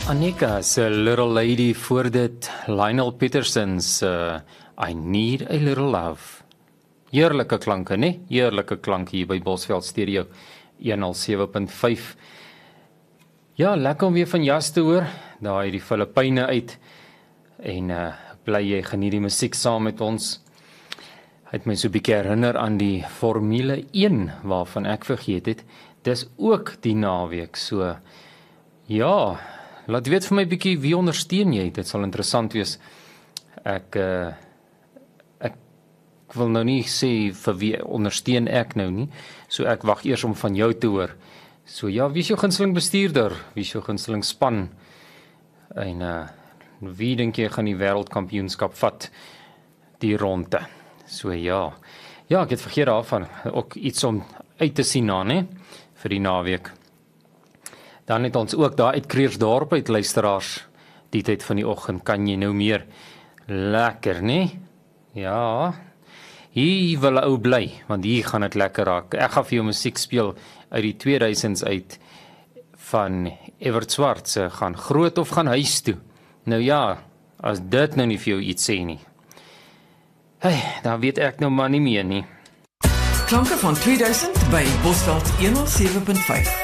Annika se Little Lady voor dit Lionel Peterson's I Need a Little Love. Heerlike klanke, né? Heerlike klank hier by Bosveld Stereo 107.5. Ja, lekker om weer van Jas te hoor. Daar uit die Filippyne uit. En bly jy geniet die musiek saam met ons. Hy het my so 'n bietjie herinner aan die Formule 1 waarvan ek vergeet het. Dis ook die naweek, so ja, laat weet vir my bietjie wie ondersteun jy. Dit sal interessant wees. Ek wil nou nie sê vir wie ondersteun ek nou nie. So ek wag eers om van jou te hoor. So ja, wie is jou gunsteling bestuurder? Wie is jou gunsteling span? En wie dink jy gaan die wêreldkampioenskap vat die ronde? So ja. Ja, ek het vergeet daarvan. Ook iets om uit te sien na, né? Vir die naweek. Dan het ons ook daar uit Kreersdorp uit luisteraars die tyd van die oggend. Kan jy nou meer? Lekker, né? Ja. Hier wil ou bly, want hier gaan dit lekker raak. Ek gaan vir jou musiek speel uit die 2000s uit van Evert Swart se gaan groot of gaan huis toe. Nou ja, as dit nou nie vir jou iets sê nie. Hey, daar weet ek nou maar nie meer nie. Klanke van 2000 by Bosveld 107.5.